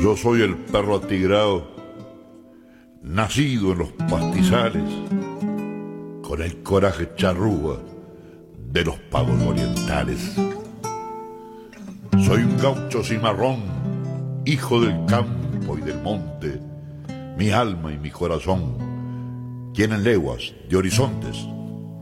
Yo soy el perro atigrado, nacido en los pastizales, con el coraje charrúa de los pavos orientales. Soy un gaucho cimarrón, hijo del campo y del monte. Mi alma y mi corazón tienen leguas de horizontes